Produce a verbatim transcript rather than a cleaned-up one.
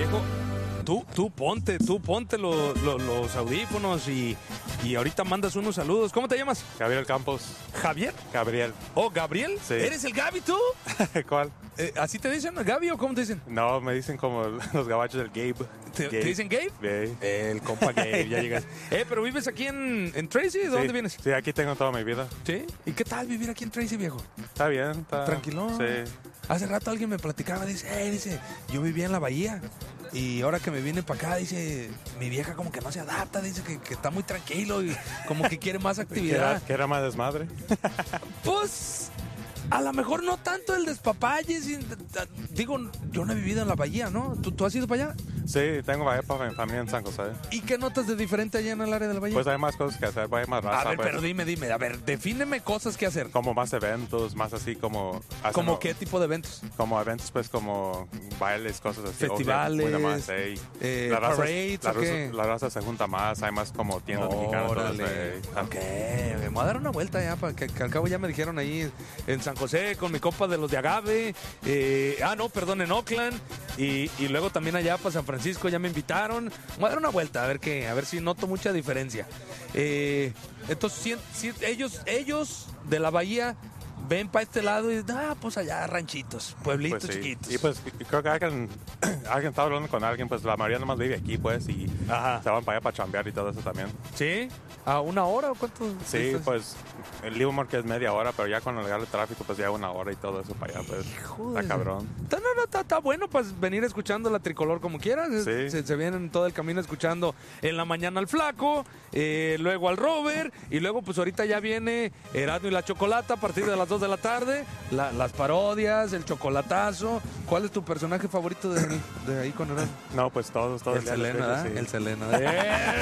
viejo, tú, tú ponte, tú ponte lo- lo- los audífonos y, y ahorita mandas unos saludos. ¿Cómo te llamas? Gabriel Campos. ¿Javier? Gabriel. ¿Oh, Gabriel? Sí. ¿Eres el Gaby tú? ¿Cuál? Eh, ¿Así te dicen, Gaby, o cómo te dicen? No, me dicen como los gabachos del Gabe. ¿Te, Gabe. te dicen Gabe? Gabe. El compa Gabe, ya llegas. Eh, pero vives aquí en, en Tracy, ¿de dónde Sí. vienes? Sí, aquí tengo toda mi vida. ¿Sí? ¿Y qué tal vivir aquí en Tracy, viejo? Está bien, está... Tranquilo. Sí. Hace rato alguien me platicaba, dice, eh, dice, yo vivía en la bahía y ahora que me vine para acá, dice, mi vieja como que no se adapta, dice que, que está muy tranquilo y como que quiere más ¿Que era, actividad. que era más desmadre? Pues, a lo mejor no tanto el despapalle, sin- digo, yo no he vivido en la bahía, ¿no? ¿Tú, tú has ido para allá? Sí, tengo para mi familia en San José. ¿Y qué notas de diferente allá en el área de la bahía? Pues hay más cosas que hacer, hay más raza. a ver, pues. pero dime, dime, a ver, defíneme cosas que hacer. Como más eventos, más así como... hacen- ¿Como qué tipo de eventos? Como eventos, pues, como bailes, cosas así. Festivales, Muy de más, sí. eh, la, raza, parades, la, ¿o qué? raza, la raza se junta más, hay más como tiendas mexicanas. todo eso, Órale. eh. Ok, me voy a dar una vuelta ya, para que, que al cabo ya me dijeron ahí en San José con mi compa de los de Agave. eh, ah, no, perdón, en Oakland. Y, y luego también allá para San Francisco ya me invitaron. Voy a dar una vuelta a ver qué, a ver si noto mucha diferencia. Eh, entonces, si, si ellos, ellos de la bahía ven para este lado y ah, pues allá ranchitos, pueblitos Pues sí. chiquitos. Y pues y creo que alguien, alguien está hablando con alguien, pues la mayoría nomás vive aquí, pues, y Ajá. se van para allá para chambear y todo eso también. ¿Sí? ¿A una hora o cuánto? Sí, estás? pues el Livermore que es media hora, pero ya cuando le el tráfico, pues ya una hora y todo eso para allá, pues Hijo está de- cabrón. Está, no, no, está, está bueno pues venir escuchando la tricolor como quieras. Sí. Se, se vienen todo el camino escuchando en la mañana al Flaco, eh, luego al Robert, y luego pues ahorita ya viene Erasmo y la Chocolata a partir de las dos de la tarde, la- las parodias, el chocolatazo. ¿Cuál es tu personaje favorito de, de ahí con Erasmo? No, pues todos, todos. El ya les Selena, digo, ¿verdad? sí. El Selena. ¡Eh!